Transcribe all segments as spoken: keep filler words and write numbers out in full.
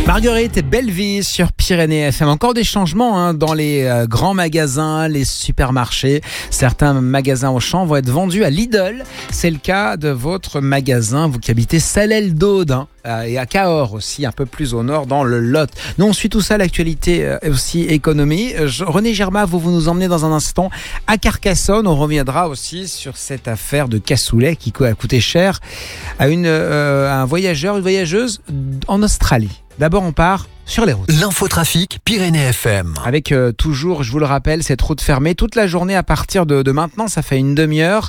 Marguerite et Belleville sur Pyrénées F M. Encore des changements hein, dans les euh, grands magasins, les supermarchés. Certains magasins Auchan vont être vendus à Lidl. C'est le cas de votre magasin, vous qui habitez Salelles-d'Aude hein, et à Cahors aussi, un peu plus au nord dans le Lot. Nous on suit tout ça, l'actualité euh, aussi économie. Je, René Girma, vous, vous nous emmenez dans un instant à Carcassonne. On reviendra aussi sur cette affaire de cassoulet qui a coûté cher à, une, euh, à un voyageur, une voyageuse en Australie. D'abord, on part sur les routes. L'infotrafic Pyrénées F M. Avec euh, toujours, je vous le rappelle, cette route fermée toute la journée à partir de, de maintenant. Ça fait une demi-heure.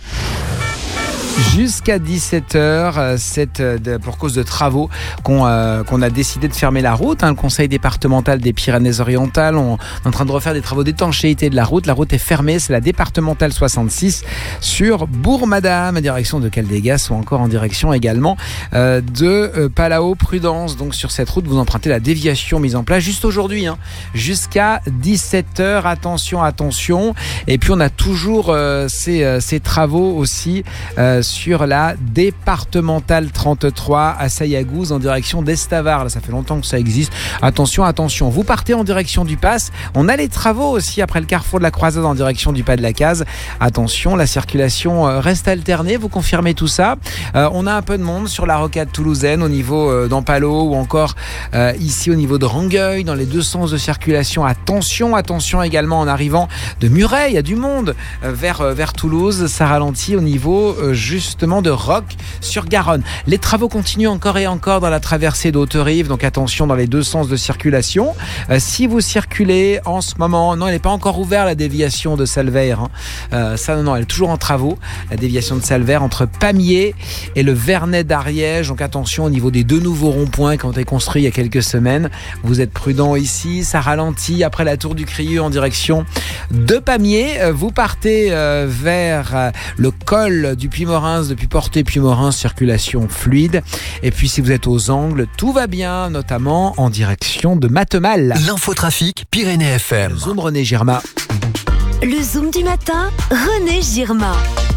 Jusqu'à dix-sept heures, c'est pour cause de travaux qu'on, euh, qu'on a décidé de fermer la route. Hein. Le conseil départemental des Pyrénées-Orientales, on est en train de refaire des travaux d'étanchéité de la route. La route est fermée, c'est la départementale soixante-six sur Bourg-Madame, en direction de Caldegas ou encore en direction également euh, de euh, Palao-Prudence. Donc sur cette route, vous empruntez la déviation mise en place juste aujourd'hui, hein, jusqu'à dix-sept heures. Attention, attention. Et puis on a toujours euh, ces, euh, ces travaux aussi euh, sur la départementale trente-trois à Sayagouz en direction d'Estavar. Là, ça fait longtemps que ça existe. Attention, attention. Vous partez en direction du Pass. On a les travaux aussi après le carrefour de la Croisade en direction du Pas de la Case. Attention, la circulation reste alternée. Vous confirmez tout ça. Euh, on a un peu de monde sur la rocade toulousaine au niveau euh, d'Ampalo ou encore euh, ici au niveau de Rangueil dans les deux sens de circulation. Attention, attention également en arrivant de Muret. Il y a du monde euh, vers, euh, vers Toulouse. Ça ralentit au niveau euh, justement de Roc sur Garonne. Les travaux continuent encore et encore dans la traversée d'Haute-Rive, donc attention dans les deux sens de circulation. Euh, si vous circulez en ce moment, non, elle n'est pas encore ouverte la déviation de Salveyre. Hein. Euh, ça, non, non, elle est toujours en travaux. La déviation de Salveyre entre Pamiers et le Vernet d'Ariège. Donc attention au niveau des deux nouveaux ronds-points qui ont été construits il y a quelques semaines. Vous êtes prudents ici. Ça ralentit après la tour du Crieux en direction de Pamiers. Euh, vous partez euh, vers euh, le col du Puy-Morin. Depuis Portée Puy-Morin, circulation fluide. Et puis si vous êtes aux Angles, tout va bien, notamment en direction de Matemal. L'infotrafic Pyrénées F M. Zoom René Girma. Le Zoom du matin, René Girma.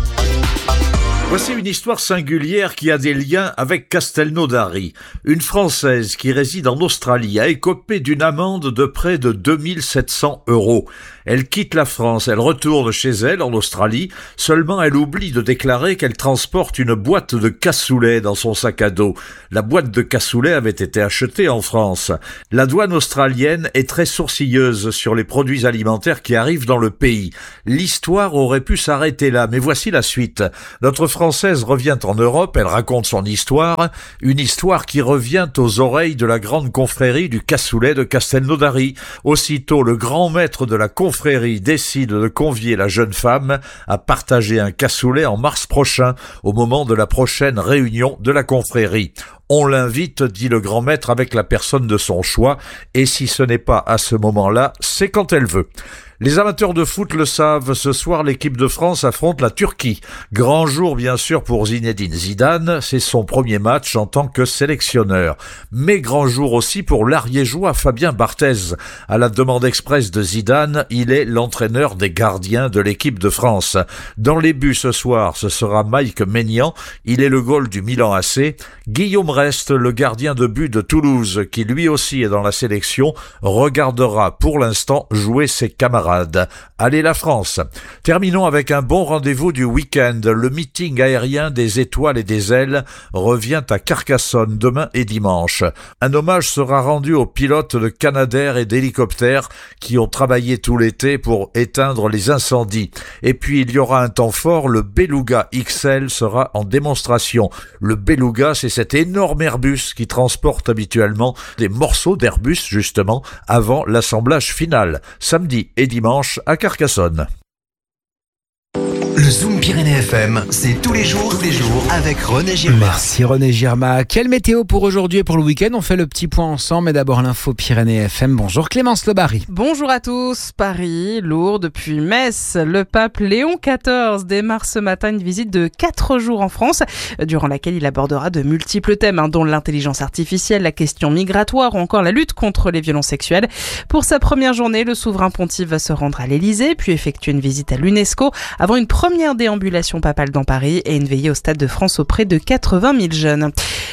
Voici une histoire singulière qui a des liens avec Castelnaudary. Une Française qui réside en Australie a écopé d'une amende de près de deux mille sept cents euros. Elle quitte la France, elle retourne chez elle en Australie, seulement elle oublie de déclarer qu'elle transporte une boîte de cassoulet dans son sac à dos. La boîte de cassoulet avait été achetée en France. La douane australienne est très sourcilleuse sur les produits alimentaires qui arrivent dans le pays. L'histoire aurait pu s'arrêter là, mais voici la suite. Notre Française revient en Europe, elle raconte son histoire, une histoire qui revient aux oreilles de la grande confrérie du cassoulet de Castelnaudary. Aussitôt, le grand maître de la confrérie décide de convier la jeune femme à partager un cassoulet en mars prochain, au moment de la prochaine réunion de la confrérie. On l'invite, dit le grand maître, avec la personne de son choix, et si ce n'est pas à ce moment-là, c'est quand elle veut. Les amateurs de foot le savent, ce soir l'équipe de France affronte la Turquie. Grand jour bien sûr pour Zinedine Zidane, c'est son premier match en tant que sélectionneur. Mais grand jour aussi pour l'Ariégeois Fabien Barthez. À la demande expresse de Zidane, il est l'entraîneur des gardiens de l'équipe de France. Dans les buts ce soir, ce sera Mike Maignan, il est le goal du Milan A C. Guillaume Reste, le gardien de but de Toulouse, qui lui aussi est dans la sélection, regardera pour l'instant jouer ses camarades. Allez la France. Terminons avec un bon rendez-vous du week-end. Le meeting aérien des étoiles et des ailes revient à Carcassonne demain et dimanche. Un hommage sera rendu aux pilotes de Canadair et d'hélicoptères qui ont travaillé tout l'été pour éteindre les incendies. Et puis il y aura un temps fort, le Beluga X L sera en démonstration. Le Beluga, c'est cet énorme Airbus qui transporte habituellement des morceaux d'Airbus justement avant l'assemblage final. Samedi et dimanche à Carcassonne. Le Zoom Pyrénées F M, c'est tous les jours, tous les jours avec René Girma. Merci René Girma. Quelle météo pour aujourd'hui et pour le week-end? On fait le petit point ensemble, mais d'abord l'info Pyrénées F M. Bonjour Clémence Lebary. Bonjour à tous. Paris, Lourdes, puis Metz. Le pape Léon quatorze démarre ce matin une visite de quatre jours en France, durant laquelle il abordera de multiples thèmes, hein, dont l'intelligence artificielle, la question migratoire ou encore la lutte contre les violences sexuelles. Pour sa première journée, le souverain pontife va se rendre à l'Élysée, puis effectuer une visite à l'UNESCO avant une première déambulation papale dans Paris et une veillée au Stade de France auprès de quatre-vingt mille jeunes.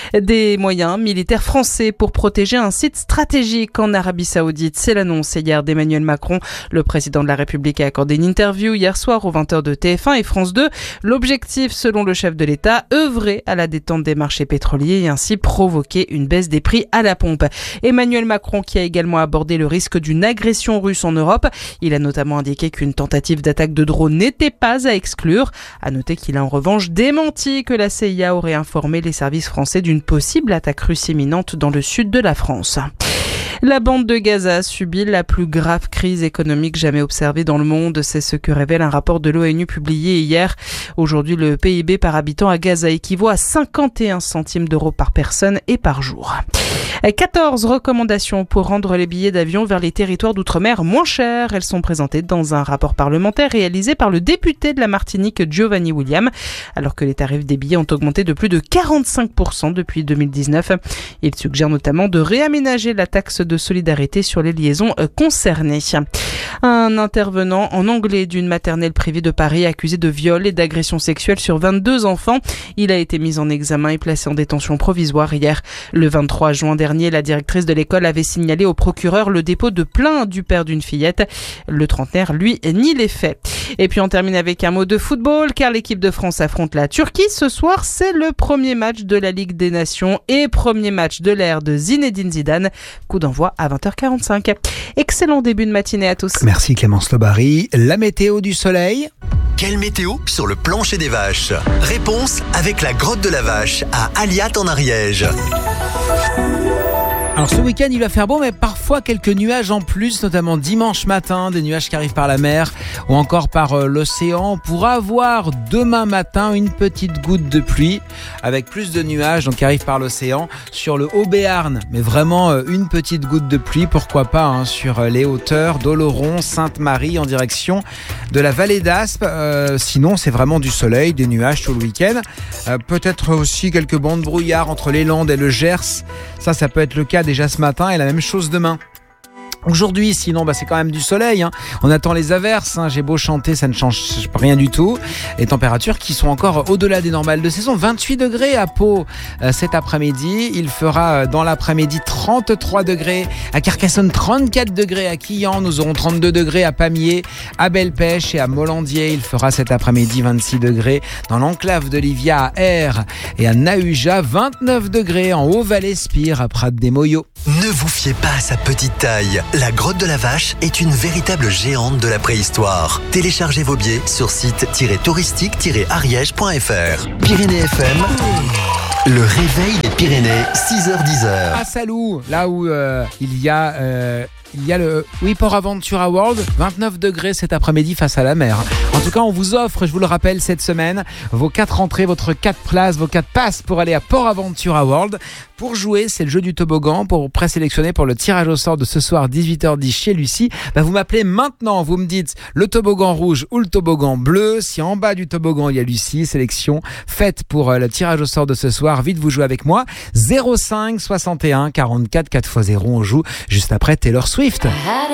Des moyens militaires français pour protéger un site stratégique en Arabie Saoudite. C'est l'annonce hier d'Emmanuel Macron. Le président de la République a accordé une interview hier soir aux vingt heures de T F un et France deux. L'objectif, selon le chef de l'État, œuvrer à la détente des marchés pétroliers et ainsi provoquer une baisse des prix à la pompe. Emmanuel Macron qui a également abordé le risque d'une agression russe en Europe. Il a notamment indiqué qu'une tentative d'attaque de drone n'était pas à exclure. À noter qu'il a en revanche démenti que la C I A aurait informé les services français d'une possible attaque russe imminente dans le sud de la France. La bande de Gaza subit la plus grave crise économique jamais observée dans le monde. C'est ce que révèle un rapport de l'ONU publié hier. Aujourd'hui, le P I B par habitant à Gaza équivaut à cinquante et un centimes d'euros par personne et par jour. quatorze recommandations pour rendre les billets d'avion vers les territoires d'outre-mer moins chers. Elles sont présentées dans un rapport parlementaire réalisé par le député de la Martinique Giovanni William, alors que les tarifs des billets ont augmenté de plus de quarante-cinq pour cent depuis deux mille dix-neuf. Il suggère notamment de réaménager la taxe de solidarité sur les liaisons concernées. Un intervenant en anglais d'une maternelle privée de Paris accusé de viol et d'agression sexuelle sur vingt-deux enfants. Il a été mis en examen et placé en détention provisoire hier. Le vingt-trois juin dernier, la directrice de l'école avait signalé au procureur le dépôt de plainte du père d'une fillette. Le trentenaire, lui, nie les faits. Et puis on termine avec un mot de football car l'équipe de France affronte la Turquie. Ce soir, c'est le premier match de la Ligue des Nations et premier match de l'ère de Zinedine Zidane. Coup d'envoi à vingt heures quarante-cinq. Excellent début de matinée à tous. Merci Clémence Lobary. La météo du soleil. Quelle météo sur le plancher des vaches? Réponse avec la grotte de la vache à Aliat en Ariège. Alors ce week-end il va faire beau mais parfois quelques nuages en plus, notamment dimanche matin, des nuages qui arrivent par la mer ou encore par euh, l'océan. On pourra avoir demain matin une petite goutte de pluie avec plus de nuages donc qui arrivent par l'océan sur le Haut-Béarn, mais vraiment euh, une petite goutte de pluie, pourquoi pas hein, sur euh, les hauteurs d'Oloron, Sainte-Marie en direction de la vallée d'Aspe. Euh, sinon c'est vraiment du soleil, des nuages tout le week-end. Euh, peut-être aussi quelques bancs de brouillard entre les Landes et le Gers. Ça, ça peut être le cas déjà ce matin et la même chose demain. Aujourd'hui, sinon, bah, c'est quand même du soleil. Hein. On attend les averses. Hein. J'ai beau chanter, ça ne change rien du tout. Les températures qui sont encore au-delà des normales de saison. vingt-huit degrés à Pau euh, cet après-midi. Il fera euh, dans l'après-midi trente-trois degrés à Carcassonne, trente-quatre degrés à Quillan. Nous aurons trente-deux degrés à Pamiers, à Belle-Pêche et à Molandier. Il fera cet après-midi vingt-six degrés dans l'enclave de Livia à Aire et à Nahuja. vingt-neuf degrés en Haut-Vallespire à Prat-des-Moyaux. Ne vous fiez pas à sa petite taille. La grotte de la vache est une véritable géante de la préhistoire. Téléchargez vos billets sur site touristique tiret ariège point f r. Pyrénées F M, le réveil des Pyrénées, six heures dix. À Salou, là où euh, il y a... Euh Il y a le oui, Port Aventura World, vingt-neuf degrés cet après-midi face à la mer. En tout cas, on vous offre, je vous le rappelle, cette semaine, vos quatre entrées, votre quatre places, vos quatre passes pour aller à Port Aventura World. Pour jouer, c'est le jeu du toboggan, pour vous présélectionner pour le tirage au sort de ce soir, dix-huit heures dix chez Lucie. Bah, vous m'appelez maintenant, vous me dites le toboggan rouge ou le toboggan bleu. Si en bas du toboggan, il y a Lucie, sélection faite pour le tirage au sort de ce soir. Vite, vous jouez avec moi. zéro cinq soixante et un quarante-quatre quatre fois zéro, on joue juste après Taylor Swift.